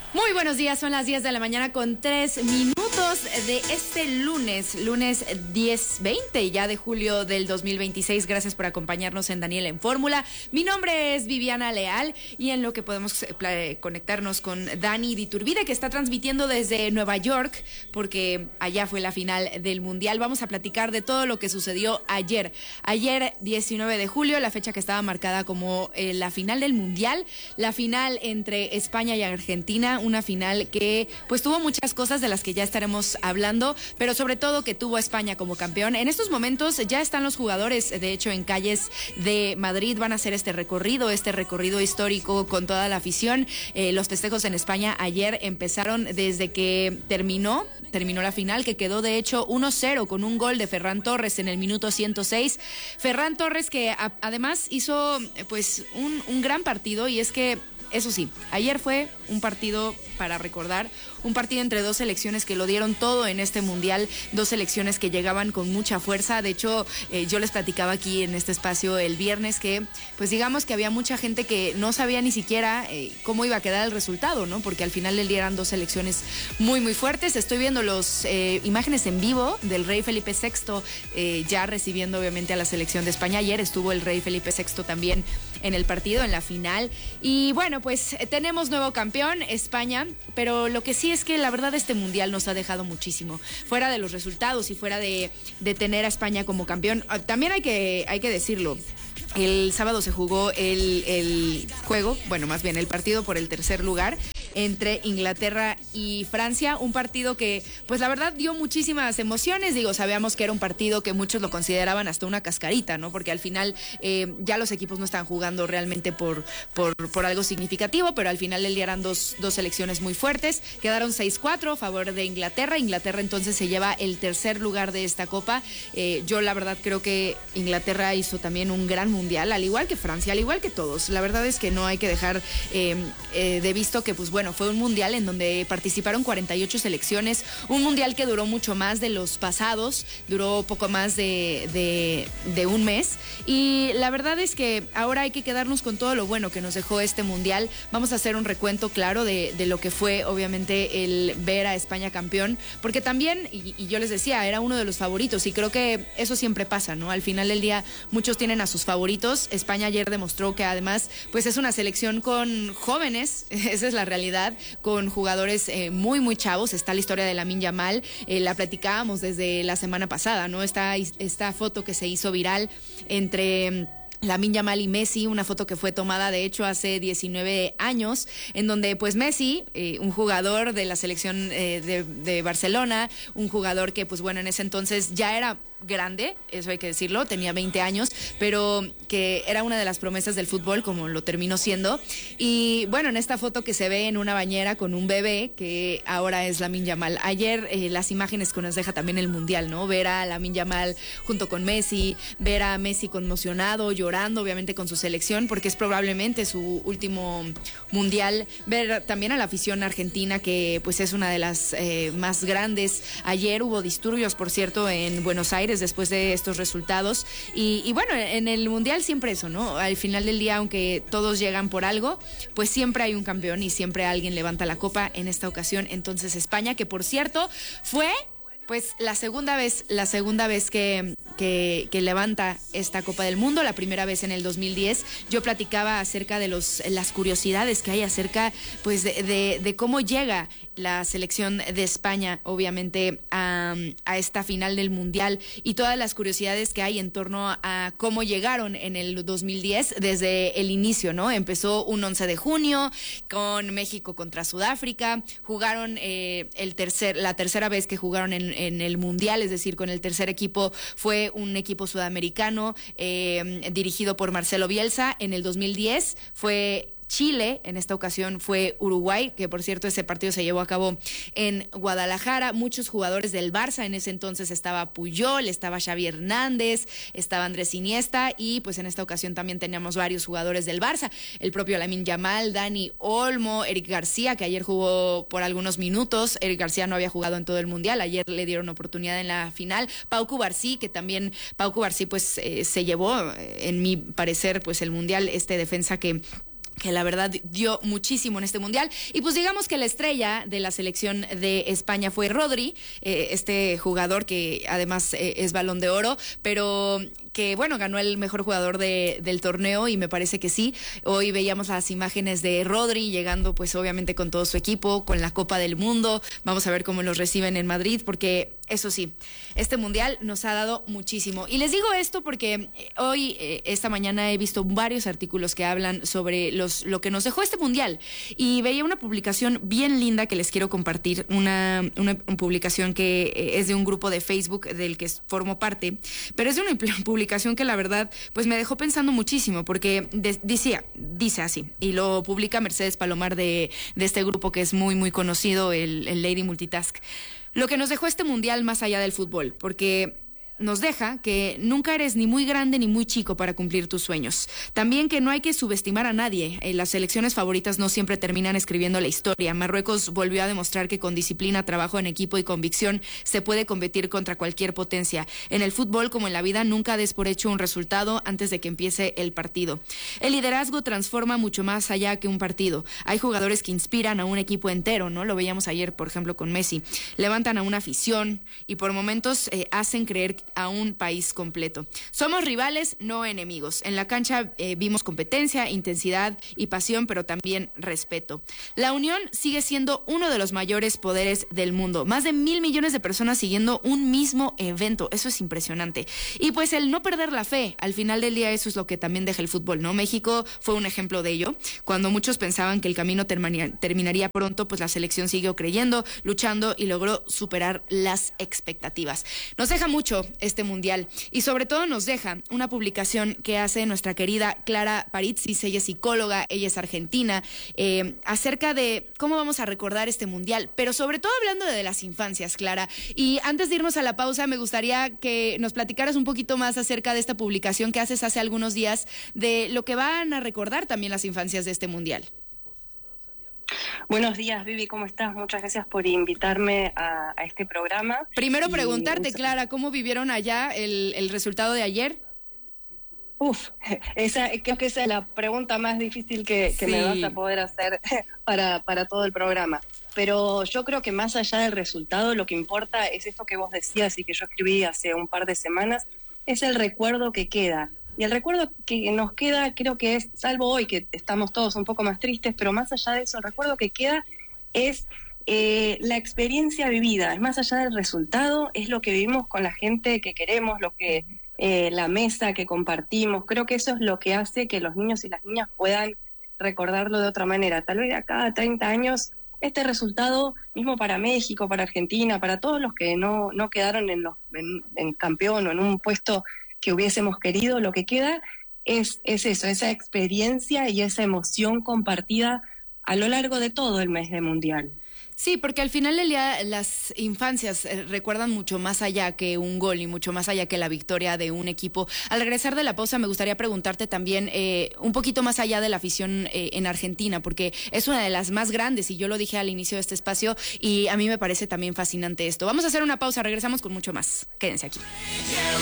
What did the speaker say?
Muy buenos días, son las 10 de la mañana con 3 minutos de este lunes 10-20 ya de julio del 2026. Gracias por acompañarnos en Daniel en Fórmula. Mi nombre es Viviana Leal y en lo que podemos conectarnos con Dani Diturbide, que está transmitiendo desde Nueva York, porque allá fue la final del Mundial. Vamos a platicar de todo lo que sucedió ayer. Ayer, 19 de julio, la fecha que estaba marcada como la final del Mundial, la final entre España y Argentina. Una final que pues tuvo muchas cosas de las que ya estaremos hablando, pero sobre todo que tuvo a España como campeón. En estos momentos ya están los jugadores, de hecho, en calles de Madrid. Van a hacer este recorrido histórico con toda la afición. Los festejos en España ayer empezaron desde que terminó la final, que quedó de hecho 1-0 con un gol de Ferran Torres en el minuto 106. Ferran Torres, que además hizo pues un gran partido, y es que eso sí, ayer fue un partido para recordar, un partido entre dos selecciones que lo dieron todo en este mundial, dos selecciones que llegaban con mucha fuerza. De hecho, yo les platicaba aquí en este espacio el viernes que, pues digamos que había mucha gente que no sabía ni siquiera cómo iba a quedar el resultado, ¿no? Porque al final del día eran dos selecciones muy, muy fuertes. Estoy viendo las imágenes en vivo del rey Felipe VI, ya recibiendo obviamente a la selección de España. Ayer estuvo el rey Felipe VI también en el partido, en la final. Y bueno, pues tenemos nuevo campeón, España, pero lo que sí es que la verdad este mundial nos ha dejado muchísimo. Fuera de los resultados y fuera de tener a España como campeón, también hay que decirlo. El sábado se jugó el partido por el tercer lugar entre Inglaterra y Francia, un partido que pues la verdad dio muchísimas emociones. Sabíamos que era un partido que muchos lo consideraban hasta una cascarita, ¿no? Porque al final ya los equipos no estaban jugando realmente por algo significativo, pero al final del día eran dos selecciones muy fuertes. Quedaron 6-4 a favor de Inglaterra. Inglaterra entonces se lleva el tercer lugar de esta copa. Yo la verdad creo que Inglaterra hizo también un gran mundial, al igual que Francia, al igual que todos. La verdad es que no hay que dejar de visto que pues bueno, fue un mundial en donde participaron 48 selecciones, un mundial que duró mucho más de los pasados, duró poco más de un mes, y la verdad es que ahora hay que quedarnos con todo lo bueno que nos dejó este mundial. Vamos a hacer un recuento claro de lo que fue obviamente el ver a España campeón, porque también, y yo les decía, era uno de los favoritos, y creo que eso siempre pasa, ¿no? Al final del día muchos tienen a sus favoritos. España ayer demostró que además pues es una selección con jóvenes, esa es la realidad, con jugadores muy muy chavos. Está la historia de Lamine Yamal, la platicábamos desde la semana pasada, ¿no? Esta foto que se hizo viral entre Lamine Yamal y Messi, una foto que fue tomada de hecho hace 19 años, en donde pues Messi, un jugador de la selección de Barcelona, un jugador que pues bueno en ese entonces ya era grande, eso hay que decirlo, tenía 20 años, pero que era una de las promesas del fútbol, como lo terminó siendo. Y bueno, en esta foto que se ve en una bañera con un bebé, que ahora es Lamine Yamal. Ayer las imágenes que nos deja también el mundial, ¿no? Ver a Lamine Yamal junto con Messi, ver a Messi conmocionado, llorando obviamente con su selección, porque es probablemente su último mundial. Ver también a la afición argentina, que pues es una de las más grandes. Ayer hubo disturbios, por cierto, en Buenos Aires después de estos resultados, y bueno, en el mundial siempre eso, ¿no? Al final del día, aunque todos llegan por algo, pues siempre hay un campeón y siempre alguien levanta la copa. En esta ocasión entonces España, que por cierto fue pues la segunda vez que levanta esta Copa del Mundo, la primera vez en el 2010. Yo platicaba acerca de las curiosidades que hay acerca pues de cómo llega la selección de España, obviamente, a esta final del Mundial, y todas las curiosidades que hay en torno a cómo llegaron en el 2010 desde el inicio, ¿no? Empezó un 11 de junio con México contra Sudáfrica, jugaron la tercera vez que jugaron en el Mundial, es decir, con el tercer equipo fue un equipo sudamericano dirigido por Marcelo Bielsa. En el 2010 fue Chile, en esta ocasión fue Uruguay, que por cierto ese partido se llevó a cabo en Guadalajara. Muchos jugadores del Barça, en ese entonces estaba Puyol, estaba Xavi Hernández, estaba Andrés Iniesta, y pues en esta ocasión también teníamos varios jugadores del Barça, el propio Lamine Yamal, Dani Olmo, Eric García, que ayer jugó por algunos minutos. Eric García no había jugado en todo el Mundial, ayer le dieron oportunidad en la final. Pau Cubarsí, que también Pau Cubarsí pues se llevó, en mi parecer, pues el Mundial, defensa que que la verdad dio muchísimo en este mundial. Y pues digamos que la estrella de la selección de España fue Rodri, este jugador que además es Balón de Oro, pero que bueno, ganó el mejor jugador del torneo, y me parece que sí. Hoy veíamos las imágenes de Rodri llegando pues obviamente con todo su equipo, con la Copa del Mundo. Vamos a ver cómo los reciben en Madrid, porque eso sí, este mundial nos ha dado muchísimo. Y les digo esto porque hoy, esta mañana, he visto varios artículos que hablan sobre lo que nos dejó este mundial. Y veía una publicación bien linda que les quiero compartir, una publicación que es de un grupo de Facebook del que formo parte, pero es de una publicación que la verdad pues me dejó pensando muchísimo, porque dice así, y lo publica Mercedes Palomar de este grupo que es muy, muy conocido, el Lady Multitask. Lo que nos dejó este mundial más allá del fútbol, porque nos deja que nunca eres ni muy grande ni muy chico para cumplir tus sueños. También que no hay que subestimar a nadie. Las selecciones favoritas no siempre terminan escribiendo la historia. Marruecos volvió a demostrar que con disciplina, trabajo en equipo y convicción se puede competir contra cualquier potencia. En el fútbol, como en la vida, nunca des por hecho un resultado antes de que empiece el partido. El liderazgo transforma mucho más allá que un partido. Hay jugadores que inspiran a un equipo entero, ¿no? Lo veíamos ayer, por ejemplo, con Messi. Levantan a una afición y por momentos hacen creer a un país completo. Somos rivales, no enemigos. En la cancha vimos competencia, intensidad y pasión, pero también respeto. La unión sigue siendo uno de los mayores poderes del mundo. Más de 1,000 millones de personas siguiendo un mismo evento. Eso es impresionante. Y pues el no perder la fe. Al final del día eso es lo que también deja el fútbol, ¿no? México fue un ejemplo de ello. Cuando muchos pensaban que el camino terminaría pronto, pues la selección siguió creyendo, luchando y logró superar las expectativas. Nos deja mucho este mundial, y sobre todo nos deja una publicación que hace nuestra querida Clara Paritzis. Ella es psicóloga, ella es argentina, acerca de cómo vamos a recordar este mundial, pero sobre todo hablando de las infancias, Clara. Y antes de irnos a la pausa, me gustaría que nos platicaras un poquito más acerca de esta publicación que haces hace algunos días, de lo que van a recordar también las infancias de este mundial. Buenos días, Vivi, ¿cómo estás? Muchas gracias por invitarme a este programa. Primero preguntarte, Clara, ¿cómo vivieron allá el resultado de ayer? Creo que esa es la pregunta más difícil que Sí. me vas a poder hacer para todo el programa. Pero yo creo que más allá del resultado, lo que importa es esto que vos decías y que yo escribí hace un par de semanas, es el recuerdo que queda. Y el recuerdo que nos queda, creo que es, salvo hoy que estamos todos un poco más tristes, pero más allá de eso, el recuerdo que queda es la experiencia vivida, es más allá del resultado, es lo que vivimos con la gente que queremos, lo que la mesa que compartimos. Creo que eso es lo que hace que los niños y las niñas puedan recordarlo de otra manera. Tal vez a cada 30 años este resultado, mismo para México, para Argentina, para todos los que no quedaron en campeón o en un puesto que hubiésemos querido, lo que queda es eso, esa experiencia y esa emoción compartida a lo largo de todo el mes de Mundial. Sí, porque al final del día las infancias recuerdan mucho más allá que un gol y mucho más allá que la victoria de un equipo. Al regresar de la pausa me gustaría preguntarte también un poquito más allá de la afición en Argentina, porque es una de las más grandes y yo lo dije al inicio de este espacio y a mí me parece también fascinante esto. Vamos a hacer una pausa, regresamos con mucho más. Quédense aquí.